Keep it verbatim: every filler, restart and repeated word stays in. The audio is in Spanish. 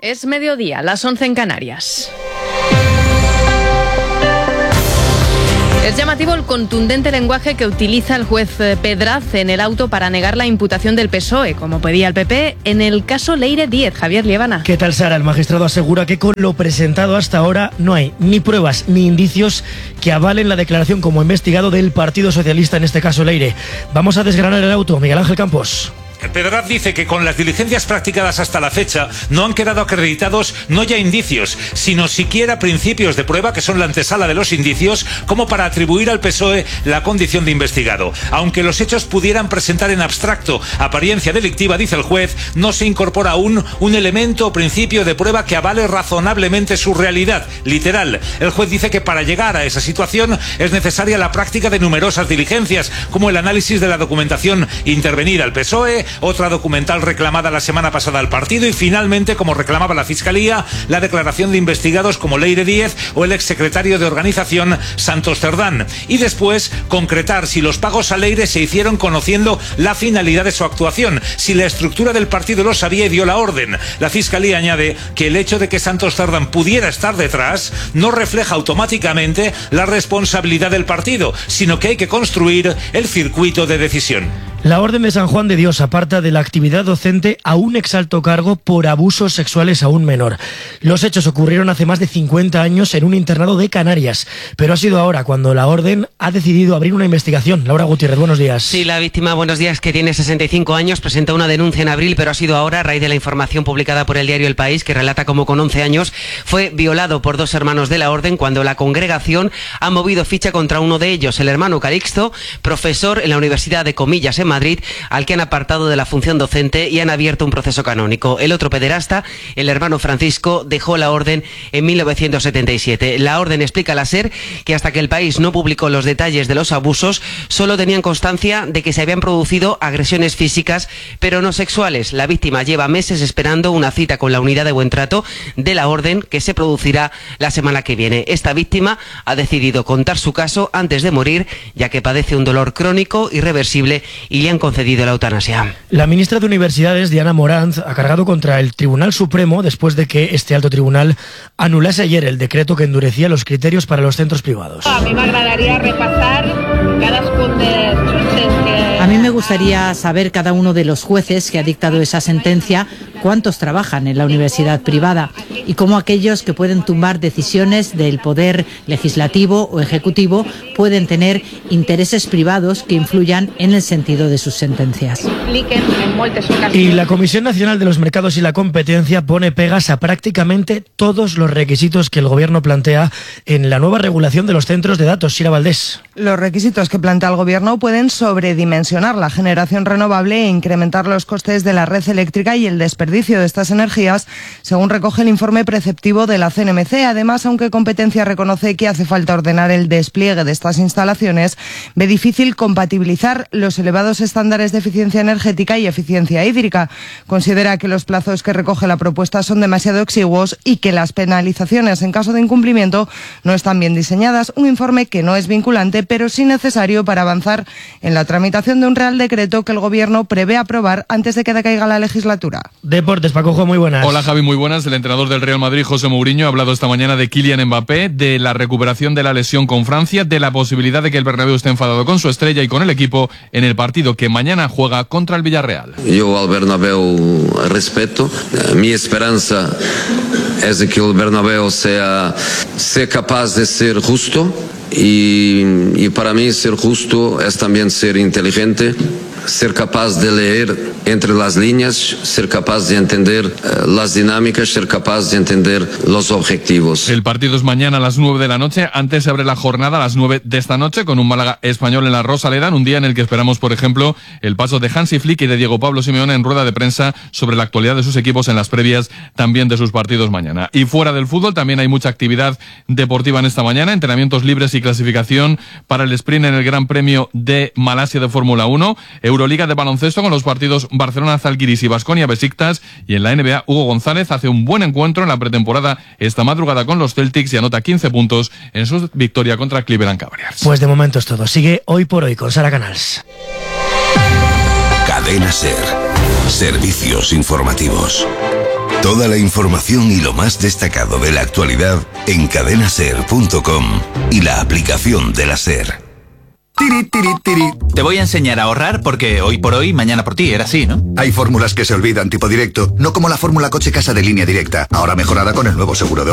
Es mediodía, las once en Canarias. Es llamativo el contundente lenguaje que utiliza el juez Pedraz en el auto para negar la imputación del P S O E, como pedía el P P, en el caso Leire Díez. Javier Liébana. ¿Qué tal, Sara? El magistrado asegura que con lo presentado hasta ahora no hay ni pruebas ni indicios que avalen la declaración como investigado del Partido Socialista, en este caso Leire. Vamos a desgranar el auto. Miguel Ángel Campos. Pedraz dice que con las diligencias practicadas hasta la fecha no han quedado acreditados no ya indicios, sino siquiera principios de prueba, que son la antesala de los indicios, como para atribuir al P S O E la condición de investigado. Aunque los hechos pudieran presentar en abstracto apariencia delictiva, dice el juez, no se incorpora aún un elemento o principio de prueba que avale razonablemente su realidad literal. El juez dice que para llegar a esa situación es necesaria la práctica de numerosas diligencias, como el análisis de la documentación intervenida al P S O E, otra documental reclamada la semana pasada al partido y finalmente, como reclamaba la Fiscalía, la declaración de investigados como Leire Díez o el exsecretario de organización Santos Cerdán. Y después concretar si los pagos a Leire se hicieron conociendo la finalidad de su actuación, si la estructura del partido lo sabía y dio la orden. La Fiscalía añade que el hecho de que Santos Cerdán pudiera estar detrás no refleja automáticamente la responsabilidad del partido, sino que hay que construir el circuito de decisión. La Orden de San Juan de Dios aparta de la actividad docente a un exalto cargo por abusos sexuales a un menor. Los hechos ocurrieron hace más de cincuenta años en un internado de Canarias, pero ha sido ahora cuando la Orden ha decidido abrir una investigación. Laura Gutiérrez, buenos días. Sí, la víctima, buenos días, que tiene sesenta y cinco años, presenta una denuncia en abril, pero ha sido ahora a raíz de la información publicada por el diario El País, que relata cómo con once años fue violado por dos hermanos de la Orden cuando la congregación ha movido ficha contra uno de ellos, el hermano Calixto, profesor en la Universidad de Comillas en Madrid, al que han apartado de la función docente y han abierto un proceso canónico. El otro pederasta, el hermano Francisco, dejó la Orden en mil novecientos setenta y siete. La Orden explica a la SER que hasta que El País no publicó los detalles de los abusos, solo tenían constancia de que se habían producido agresiones físicas, pero no sexuales. La víctima lleva meses esperando una cita con la unidad de buen trato de la Orden, que se producirá la semana que viene. Esta víctima ha decidido contar su caso antes de morir, ya que padece un dolor crónico irreversible y le han concedido la eutanasia. La ministra de Universidades, Diana Morant, ha cargado contra el Tribunal Supremo después de que este alto tribunal anulase ayer el decreto que endurecía los criterios para los centros privados. A mí me agradaría repasar cadascun dels jutges que... A mí me gustaría saber cada uno de los jueces que ha dictado esa sentencia, cuántos trabajan en la universidad privada y cómo aquellos que pueden tumbar decisiones del poder legislativo o ejecutivo pueden tener intereses privados que influyan en el sentido de sus sentencias. Y la Comisión Nacional de los Mercados y la Competencia pone pegas a prácticamente todos los requisitos que el Gobierno plantea en la nueva regulación de los centros de datos. Sira Valdés. Los requisitos que plantea el Gobierno pueden sobredimensionar la generación renovable e incrementar los costes de la red eléctrica y el desperdicio de estas energías, según recoge el informe preceptivo de la C N M C. Además, aunque Competencia reconoce que hace falta ordenar el despliegue de estas instalaciones, ve difícil compatibilizar los elevados estándares de eficiencia energética y eficiencia hídrica. Considera que los plazos que recoge la propuesta son demasiado exiguos y que las penalizaciones en caso de incumplimiento no están bien diseñadas. Un informe que no es vinculante, pero sí necesario para avanzar en la tramitación de un Real Decreto que el Gobierno prevé aprobar antes de que decaiga la legislatura. Deportes, Pacojo, muy buenas. Hola, Javi, muy buenas. El entrenador del Real Madrid, José Mourinho, ha hablado esta mañana de Kylian Mbappé, de la recuperación de la lesión con Francia, de la posibilidad de que el Bernabéu esté enfadado con su estrella y con el equipo en el partido que mañana juega contra el Villarreal. Yo al Bernabéu respeto. Mi esperanza es de que el Bernabéu sea, sea capaz de ser justo y, y para mí ser justo es también ser inteligente, ser capaz de leer entre las líneas, ser capaz de entender uh, las dinámicas, ser capaz de entender los objetivos. El partido es mañana a las nueve de la noche. Antes se abre la jornada a las nueve de esta noche con un Málaga Español en la Rosaleda, en un día en el que esperamos, por ejemplo, el paso de Hansi Flick y de Diego Pablo Simeone en rueda de prensa sobre la actualidad de sus equipos en las previas también de sus partidos mañana. Y fuera del fútbol también hay mucha actividad deportiva en esta mañana, entrenamientos libres y clasificación para el sprint en el Gran Premio de Malasia de Fórmula uno, Euroliga de baloncesto con los partidos Barcelona, Zalgiris y Baskonia Besiktas, y en la N B A Hugo González hace un buen encuentro en la pretemporada esta madrugada con los Celtics y anota quince puntos en su victoria contra Cleveland Cavaliers. Pues de momento es todo. Sigue Hoy por Hoy con Sara Canals. Cadena SER. Servicios informativos. Toda la información y lo más destacado de la actualidad en cadena ser punto com y la aplicación de la SER. Tiri, tiri, tiri. Te voy a enseñar a ahorrar porque hoy por hoy, mañana por ti, era así, ¿no? Hay fórmulas que se olvidan, tipo directo, no como la fórmula coche-casa de Línea Directa, ahora mejorada con el nuevo seguro de